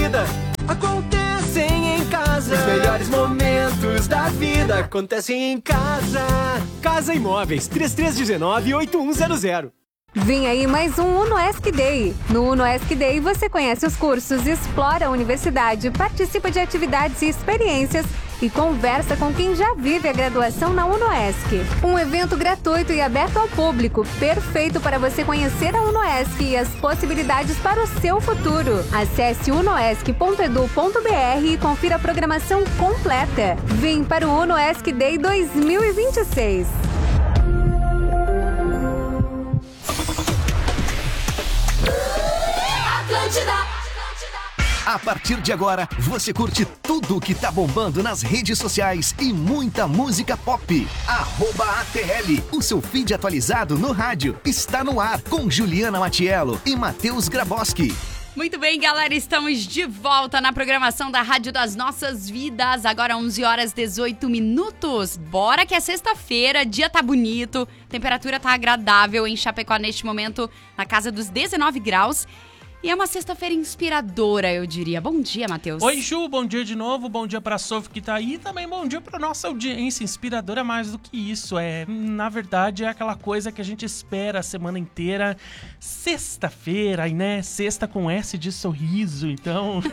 vida acontecem em casa. Os melhores momentos da vida acontecem em casa. Casa Imóveis, 3319-8100. Vem aí mais um UnoESC Day. No UnoESC Day você conhece os cursos, explora a universidade, participa de atividades e experiências e conversa com quem já vive a graduação na UnoESC. Um evento gratuito e aberto ao público, perfeito para você conhecer a UnoESC e as possibilidades para o seu futuro. Acesse unoesc.edu.br e confira a programação completa. Vem para o UnoESC Day 2026. A partir de agora, você curte tudo o que tá bombando nas redes sociais e muita música pop. @ATL, o seu feed atualizado no rádio, está no ar com Juliana Matiello e Matheus Graboski. Muito bem, galera, estamos de volta na programação da Rádio das Nossas Vidas, agora 11h18. Bora que é sexta-feira, dia tá bonito, temperatura tá agradável em Chapecó neste momento, na casa dos 19 graus. E é uma sexta-feira inspiradora, eu diria. Bom dia, Matheus. Oi, Ju, bom dia de novo. Bom dia pra Sophie que tá aí. E também bom dia pra nossa audiência. Inspiradora mais do que isso. Na verdade, é aquela coisa que a gente espera a semana inteira. Sexta-feira, né? Sexta com S de sorriso. Então...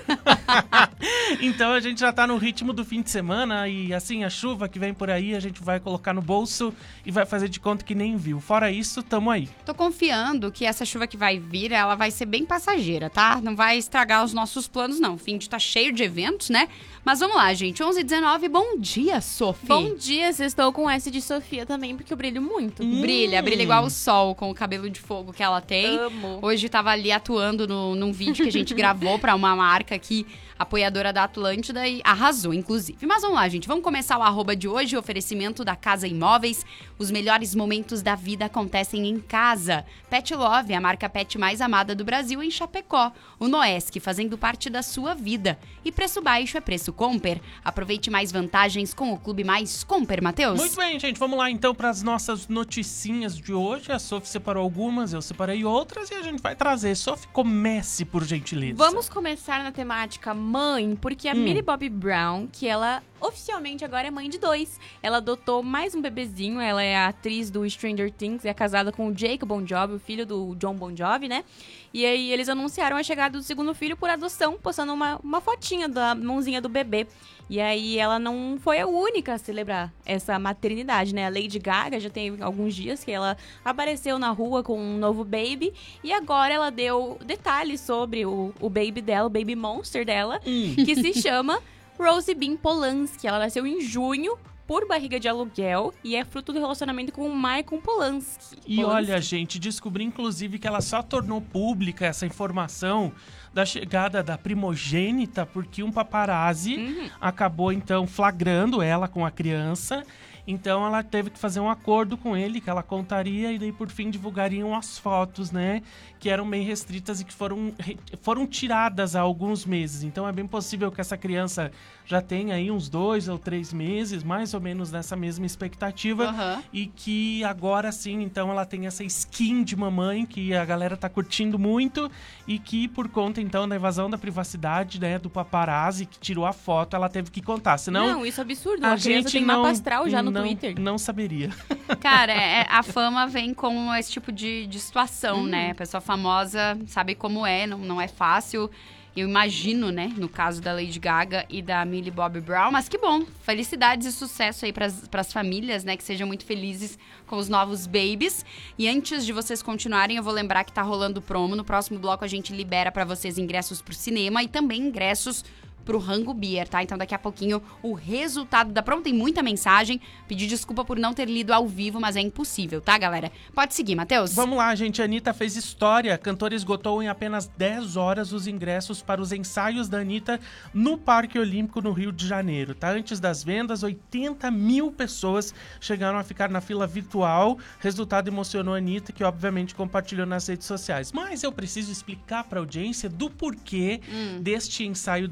então a gente já tá no ritmo do fim de semana. E assim, a chuva que vem por aí, a gente vai colocar no bolso e vai fazer de conta que nem viu. Fora isso, tamo aí. Tô confiando que essa chuva que vai vir, ela vai ser bem passageira. Tá? Não vai estragar os nossos planos, não. O fim de tá cheio de eventos, né? Mas vamos lá, gente. 11h19, bom dia, Sophie. Bom dia, estou com S de Sofia também, porque eu brilho muito. Brilha igual o sol, com o cabelo de fogo que ela tem. Amo. Hoje tava ali atuando num vídeo que a gente gravou pra uma marca aqui, apoiadora da Atlântida, e arrasou, inclusive. Mas vamos lá, gente. Vamos começar o arroba de hoje, oferecimento da Casa Imóveis. Os melhores momentos da vida acontecem em casa. Pet Love, a marca pet mais amada do Brasil em Chapecó. UnoESC, fazendo parte da sua vida. E preço baixo é preço Comper. Aproveite mais vantagens com o Clube Mais Comper, Matheus. Muito bem, gente. Vamos lá, então, para as nossas noticinhas de hoje. A Sophie separou algumas, eu separei outras e a gente vai trazer. Sophie, comece, por gentileza. Vamos começar na temática mãe, porque a Millie Bobby Brown, que ela oficialmente agora é mãe de 2. Ela adotou mais um bebezinho, ela é a atriz do Stranger Things, é casada com o Jake Bon Jovi, o filho do John Bon Jovi, né? E aí eles anunciaram a chegada do segundo filho por adoção, postando uma fotinha da mãozinha do bebê. E aí ela não foi a única a celebrar essa maternidade, né? A Lady Gaga já tem alguns dias que ela apareceu na rua com um novo baby. E agora ela deu detalhes sobre o baby dela, o baby monster dela, que se chama Rosie Bean Polanski. Ela nasceu em junho por barriga de aluguel e é fruto do relacionamento com o Michael Polanski. E olha, gente, descobri inclusive que ela só tornou pública essa informação da chegada da primogênita porque um paparazzi acabou então flagrando ela com a criança. Então ela teve que fazer um acordo com ele, que ela contaria e daí por fim divulgariam as fotos, né? Que eram bem restritas e que foram tiradas há alguns meses. Então é bem possível que essa criança já tenha aí uns 2 ou 3 meses, mais ou menos nessa mesma expectativa. E que agora sim, então ela tem essa skin de mamãe que a galera tá curtindo muito e que por conta então da invasão da privacidade, né, do paparazzi que tirou a foto, ela teve que contar. Senão, não, isso é absurdo. A criança tem mapa astral já no Twitter. Não saberia. Cara, a fama vem com esse tipo de situação, né? A pessoa famosa sabe como é, não é fácil. Eu imagino, né, no caso da Lady Gaga e da Millie Bobby Brown. Mas que bom, felicidades e sucesso aí pras famílias, né, que sejam muito felizes com os novos babies. E antes de vocês continuarem, eu vou lembrar que tá rolando promo. No próximo bloco a gente libera pra vocês ingressos pro cinema e também ingressos pro Rango Beer, tá? Então daqui a pouquinho o resultado da promo. Tem muita mensagem. Pedir desculpa por não ter lido ao vivo, mas é impossível, tá, galera? Pode seguir, Matheus. Vamos lá, gente. A Anitta fez história. A cantora esgotou em apenas 10 horas os ingressos para os ensaios da Anitta no Parque Olímpico, no Rio de Janeiro, tá? Antes das vendas, 80 mil pessoas chegaram a ficar na fila virtual. Resultado emocionou a Anitta, que obviamente compartilhou nas redes sociais. Mas eu preciso explicar pra audiência do porquê deste ensaio da Anitta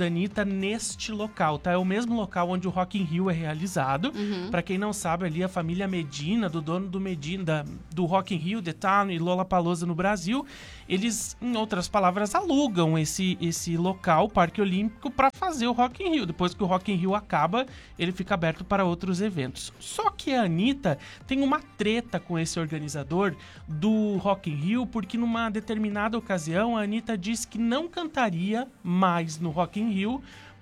neste local, tá? É o mesmo local onde o Rock in Rio é realizado. Pra quem não sabe, ali a família Medina, do dono do Medina, do Rock in Rio, The Town e Lollapalooza no Brasil, eles, em outras palavras, alugam esse local, Parque Olímpico, para fazer o Rock in Rio. Depois que o Rock in Rio acaba, ele fica aberto para outros eventos. Só que a Anitta tem uma treta com esse organizador do Rock in Rio, porque numa determinada ocasião a Anitta disse que não cantaria mais no Rock in Rio,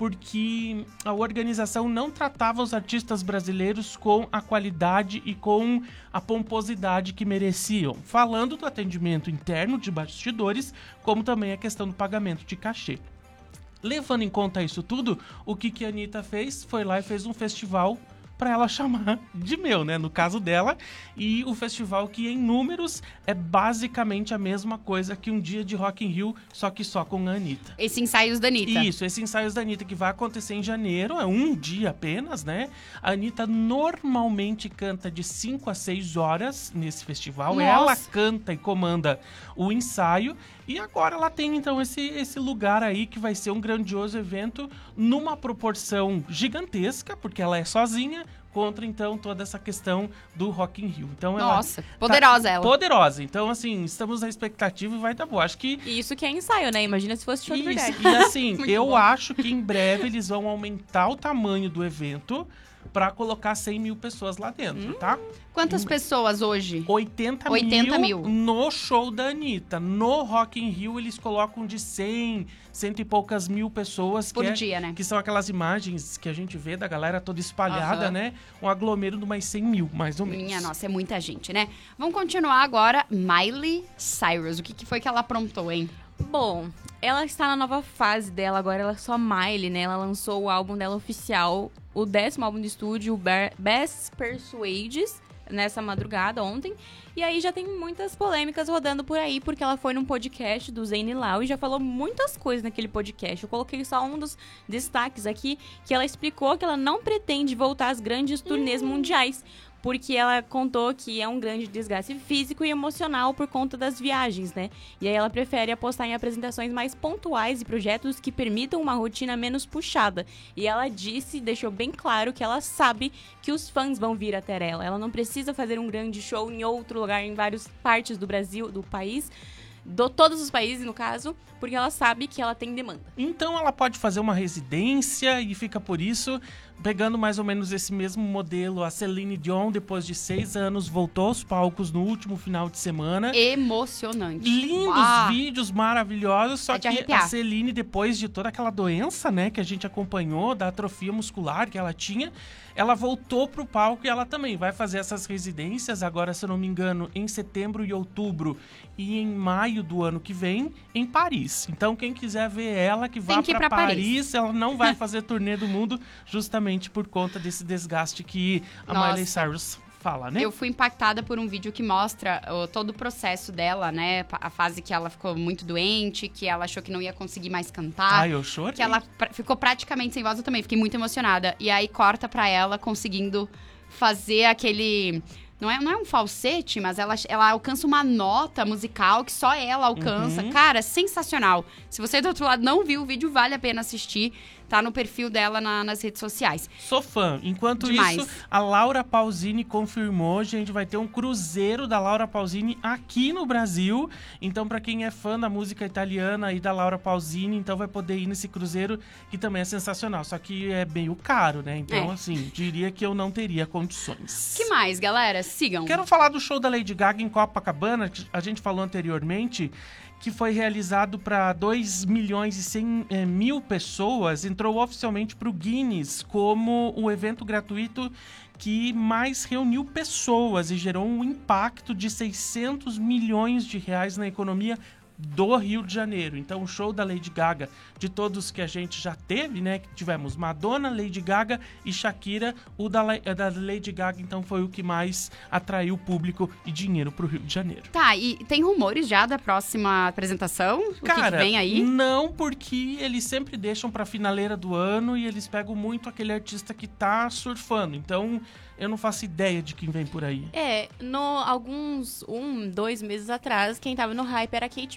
porque a organização não tratava os artistas brasileiros com a qualidade e com a pomposidade que mereciam, falando do atendimento interno de bastidores, como também a questão do pagamento de cachê. Levando em conta isso tudo, o que a Anitta fez? Foi lá e fez um festival para ela chamar de meu, né? No caso dela. E o festival que em números é basicamente a mesma coisa que um dia de Rock in Rio, só que só com a Anitta. Esse Ensaios da Anitta. Isso, esse Ensaios da Anitta que vai acontecer em janeiro, é um dia apenas, né? A Anitta normalmente canta de 5 a 6 horas nesse festival. Nossa. Ela canta e comanda o ensaio. E agora ela tem, então, esse lugar aí que vai ser um grandioso evento numa proporção gigantesca, porque ela é sozinha, contra, então, toda essa questão do Rock in Rio. Então, Nossa, poderosa ela. Poderosa. Então, assim, estamos na expectativa e vai dar boa. Acho que... E isso que é ensaio, né? Imagina se fosse show de verdade. E assim, Muito eu bom. acho que em breve eles vão aumentar o tamanho do evento pra colocar 100 mil pessoas lá dentro, tá? Quantas pessoas hoje? 80 mil no show da Anitta. No Rock in Rio, eles colocam de 100 e poucas mil pessoas. Por dia, né? Que são aquelas imagens que a gente vê da galera toda espalhada, Aham. né? Um aglomero de mais 100 mil, mais ou menos. Minha nossa, é muita gente, né? Vamos continuar agora. Miley Cyrus. O que foi que ela aprontou, hein? Bom, ela está na nova fase dela, agora ela é só Miley, né? Ela lançou o álbum dela oficial, o 10º álbum de estúdio, o Best Persuades, nessa madrugada, ontem. E aí já tem muitas polêmicas rodando por aí, porque ela foi num podcast do Zayn Lau e já falou muitas coisas naquele podcast. Eu coloquei só um dos destaques aqui, que ela explicou que ela não pretende voltar às grandes turnês mundiais, porque ela contou que é um grande desgaste físico e emocional por conta das viagens, né? E aí ela prefere apostar em apresentações mais pontuais e projetos que permitam uma rotina menos puxada. E ela deixou bem claro que ela sabe que os fãs vão vir até ela. Ela não precisa fazer um grande show em outro lugar, em várias partes do Brasil, do país, todos os países, no caso, porque ela sabe que ela tem demanda. Então ela pode fazer uma residência e fica por isso, pegando mais ou menos esse mesmo modelo. A Celine Dion, depois de 6 anos, voltou aos palcos no último final de semana. Emocionante. Lindos vídeos maravilhosos, só É de que arrepiar. a Celine, depois de toda aquela doença, né, que a gente acompanhou, da atrofia muscular que ela tinha, ela voltou pro palco e ela também vai fazer essas residências agora, se eu não me engano, em setembro e outubro e em maio do ano que vem, em Paris. Então, quem quiser ver ela, que vá Tem que ir pra pra Paris, ela não vai fazer turnê do mundo justamente por conta desse desgaste que a Nossa. Miley Cyrus fala, né? Eu fui impactada por um vídeo que mostra todo o processo dela, né? A fase que ela ficou muito doente, que ela achou que não ia conseguir mais cantar. Ai, eu chorei. Que ela ficou praticamente sem voz, eu também fiquei muito emocionada. E aí corta pra ela conseguindo fazer aquele... Não é um falsete, mas ela alcança uma nota musical que só ela alcança. Uhum. Cara, sensacional. Se você do outro lado não viu o vídeo, vale a pena assistir. Tá no perfil dela nas redes sociais. Sou fã. Enquanto Demais. isso, a Laura Pausini confirmou, gente, vai ter um cruzeiro da Laura Pausini aqui no Brasil. Então, pra quem é fã da música italiana e da Laura Pausini, então vai poder ir nesse cruzeiro, que também é sensacional. Só que é meio caro, né? Então, assim, diria que eu não teria condições. Que mais, galera? Sigam. Quero falar do show da Lady Gaga em Copacabana, que a gente falou anteriormente, que foi realizado para 2 milhões e 100 mil pessoas, entrou oficialmente para o Guinness como o evento gratuito que mais reuniu pessoas e gerou um impacto de 600 milhões de reais na economia do Rio de Janeiro. Então, o show da Lady Gaga, de todos que a gente já teve, né? Que tivemos Madonna, Lady Gaga e Shakira. O da Lady Gaga, então, foi o que mais atraiu público e dinheiro pro Rio de Janeiro. Tá, e tem rumores já da próxima apresentação? O que vem aí? Não, porque eles sempre deixam pra finaleira do ano e eles pegam muito aquele artista que tá surfando. Então, eu não faço ideia de quem vem por aí. Alguns 2 meses atrás, quem tava no hype era a Katy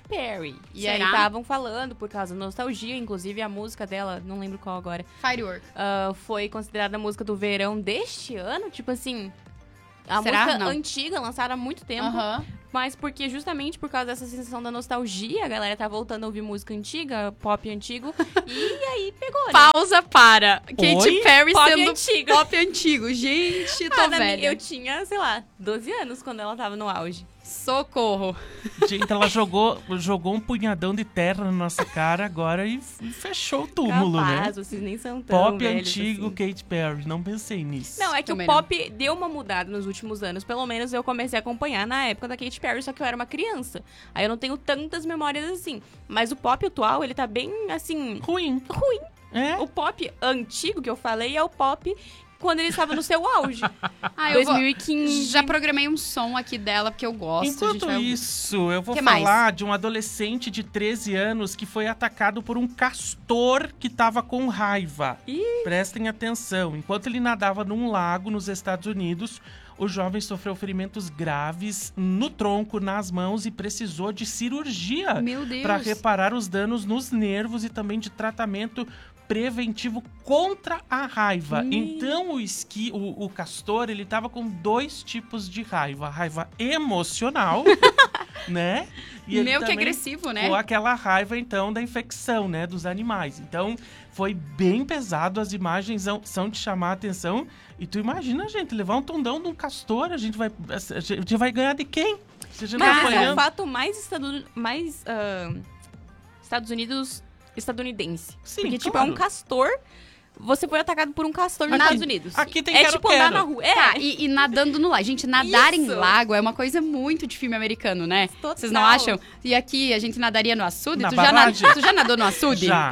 Perry. E Será? aí estavam falando por causa da nostalgia, inclusive a música dela, não lembro qual agora, Firework. foi considerada a música do verão deste ano, tipo assim... A Será? música Não. antiga, lançada há muito tempo, Aham. mas porque justamente por causa dessa sensação da nostalgia, a galera tá voltando a ouvir música antiga, pop antigo, e aí pegou, né? Pausa para. Katy Oi? Perry Pop sendo antigo. pop antigo. Gente, tô velha. Eu tinha, sei lá, 12 anos quando ela tava no auge. Socorro. Gente, ela jogou um punhadão de terra na nossa cara agora e fechou o túmulo, Capaz, né? vocês nem são tão Pop velhos antigo, assim. Katy Perry. Não pensei nisso. Não, é que Também o pop deu uma mudada nos últimos anos. Pelo menos eu comecei a acompanhar na época da Katy Perry, só que eu era uma criança. Aí eu não tenho tantas memórias assim. Mas o pop atual, ele tá bem, assim, Ruim. ruim. É? O pop antigo que eu falei é o pop quando ele estava no seu auge. Ah, eu 2015. já programei um som aqui dela, porque eu gosto. a gente Enquanto vai ouvir. isso, eu vou Que falar mais? de um adolescente de 13 anos que foi atacado por um castor que tava com raiva. Ih. Prestem atenção. Enquanto ele nadava num lago nos Estados Unidos, o jovem sofreu ferimentos graves no tronco, nas mãos e precisou de cirurgia Meu Deus. para reparar os danos nos nervos e também de tratamento preventivo contra a raiva. Então o castor, ele tava com 2 tipos de raiva. Raiva emocional, né? E ele Meu, que também agressivo, né? com aquela raiva, então, da infecção, né? Dos animais. Então, foi bem pesado. As imagens são de chamar a atenção. E tu imagina, gente, levar um tondão de um castor, a gente vai ganhar de quem? Se a gente tá Mas esse é o apanhando. fato Estados Unidos estadunidense. Sim, Porque, tipo, claro. é um castor. Você foi atacado por um castor nos Aqui- Estados Unidos. aqui tem É quero, tipo andar quero. na rua. É, Tá, e nadando no lago. Gente, nadar em Isso. lago é uma coisa muito de filme americano, né? Total. Vocês não acham? E aqui a gente nadaria no açude? Na Tu barragem? tu já nadou no açude? Já.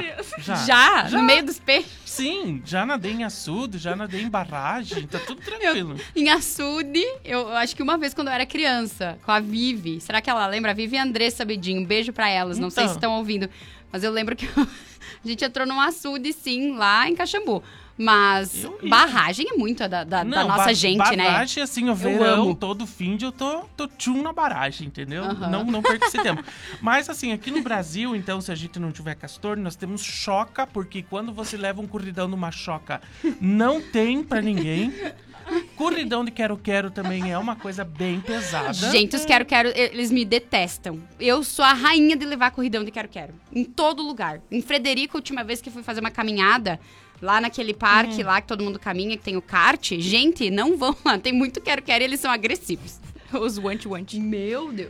Já? No meio dos peixes? Sim, já nadei em açude, já nadei em barragem, tá tudo tranquilo. Em açude, eu acho que uma vez quando eu era criança, com a Vivi. Será que ela lembra? A Vivi e a Andressa Bedinho. Um beijo pra elas. Não sei Então. se estão ouvindo. Mas eu lembro que a gente entrou num açude, sim, lá em Caxambu. Mas Eu ia. barragem é muito da Não, nossa gente, né? barragem, assim, o verão, amo. todo fim de eu tô tchum na barragem, entendeu? Aham. Não perca esse tempo. Mas, assim, aqui no Brasil, então, se a gente não tiver castor, nós temos choca, porque quando você leva um corridão numa choca, não tem pra ninguém. Corridão de quero-quero também é uma coisa bem pesada. Gente, os quero-quero, eles me detestam. Eu sou a rainha de levar corridão de quero-quero. Em todo lugar. Em Frederico, a última vez que fui fazer uma caminhada, lá naquele parque lá que todo mundo caminha, que tem o kart, gente, não vão lá. Tem muito quero-quero e eles são agressivos. os want. Meu Deus.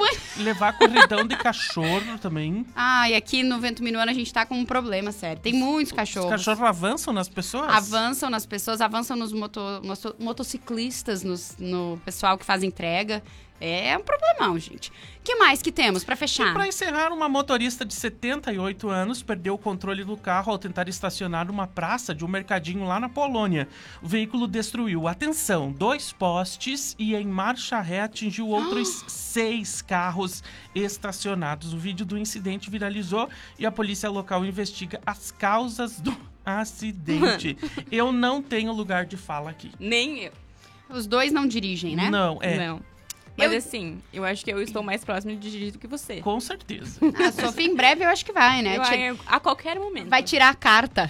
Levar corridão de cachorro também. Ah, e aqui no Vento Minuano a gente tá com um problema sério. Tem muitos Os cachorros. cachorros avançam nas pessoas? Avançam nas pessoas, avançam nos motociclistas, no pessoal que faz entrega. É um problemão, gente. O que mais que temos pra E fechar? pra encerrar, uma motorista de 78 anos perdeu o controle do carro ao tentar estacionar numa praça de um mercadinho lá na Polônia. O veículo destruiu, atenção, 2 postes e em marcha ré atingiu outros 6 carros estacionados. O vídeo do incidente viralizou e a polícia local investiga as causas do acidente. Eu não tenho lugar de fala aqui. Nem eu. Os dois não dirigem, né? Não, Não. Mas Eu- assim, eu acho que eu estou mais próximo de dirigir do que você. com certeza. A Sofia em breve eu acho que vai, né? A qualquer momento. Vai tirar a carta.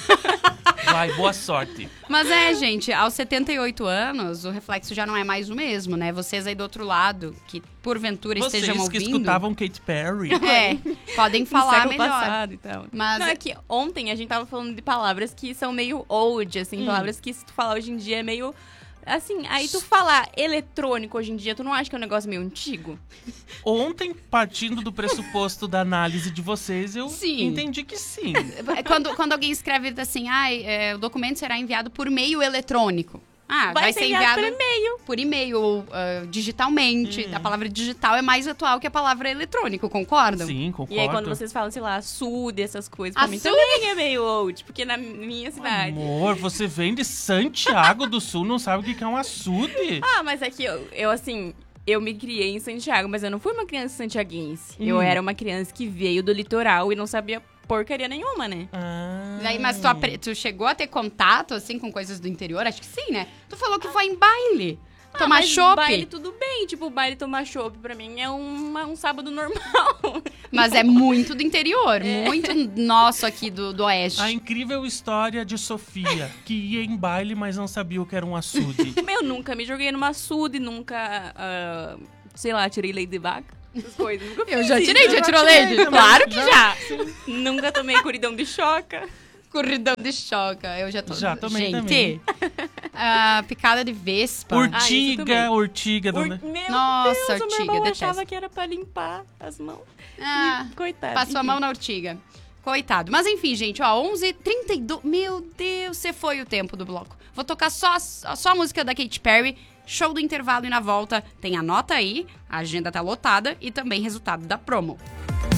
Vai, boa sorte. Mas gente, aos 78 anos, o reflexo já não é mais o mesmo, né? Vocês aí do outro lado, que porventura Vocês estejam que ouvindo... escutavam Katy Perry. Podem No falar século melhor. passado e tal. Mas Não, é que ontem a gente tava falando de palavras que são meio old, assim, palavras que se tu falar hoje em dia é meio... Assim, aí tu falar eletrônico hoje em dia, tu não acha que é um negócio meio antigo? Ontem, partindo do pressuposto da análise de vocês, eu Sim. entendi que sim. quando alguém escreve assim, o documento será enviado por meio eletrônico. Ah, vai ser enviado por e-mail ou digitalmente. A palavra digital é mais atual que a palavra eletrônico, concordam? Sim, concordo. E aí quando vocês falam, sei lá, açude, essas coisas, pra mim Açude? também é meio old, porque na minha cidade... Amor, você vem de Santiago do Sul, não sabe o que é um açude? Ah, mas é que eu assim... Eu me criei em Santiago, mas eu não fui uma criança santiaguense. Eu era uma criança que veio do litoral e não sabia porcaria nenhuma, né? Daí, mas tu chegou a ter contato, assim, com coisas do interior? Acho que sim, né? Tu falou que foi em baile. Tomar mas chopp. baile tudo bem, tipo, baile tomar chopp pra mim é um sábado normal. Mas é muito do interior, muito nosso aqui do oeste. A incrível história de Sofia, que ia em baile, mas não sabia o que era um açude. Eu nunca me joguei numa açude, nunca, sei lá, tirei leite de vaca. Essas coisas. Nunca fiz Eu já isso. tirei, já tirou leite? Claro que já. Nunca tomei corridão de choca. Corridão de choca, eu já tô. Já tomei Gente, picada de vespa. isso também. Urtiga. Meu Nossa, Deus, o meu urtiga, irmão detesto. achava que era pra limpar as mãos. Coitado. Passou a mão na urtiga. Coitado. Mas enfim, gente, ó, 11h32. Meu Deus, você foi o tempo do bloco. Vou tocar só a música da Katy Perry. Show do intervalo e na volta tem a nota aí, a agenda tá lotada e também resultado da promo.